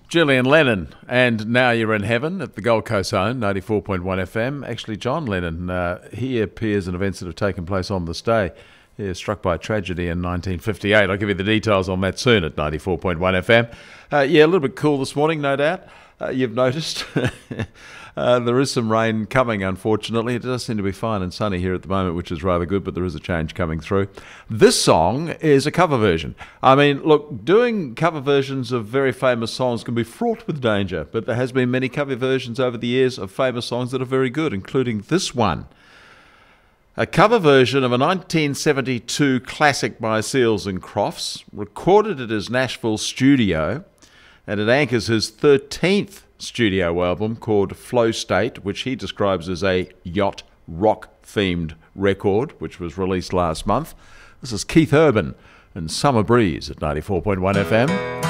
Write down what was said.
Gillian Lennon, and Now You're in Heaven at the Gold Coast Zone, 94.1 FM. Actually, John Lennon, he appears in events that have taken place on this day. He was struck by a tragedy in 1958. I'll give you the details on that soon at 94.1 FM. A little bit cool this morning, no doubt. You've noticed. There is some rain coming, unfortunately. It does seem to be fine and sunny here at the moment, which is rather good, but there is a change coming through. This song is a cover version. I mean, look, doing cover versions of very famous songs can be fraught with danger, but there has been many cover versions over the years of famous songs that are very good, including this one. A cover version of a 1972 classic by Seals and Crofts, recorded at his Nashville studio, and it anchors his 13th studio album called Flow State, which he describes as a yacht rock-themed record, which was released last month. This is Keith Urban and Summer Breeze at 94.1 FM.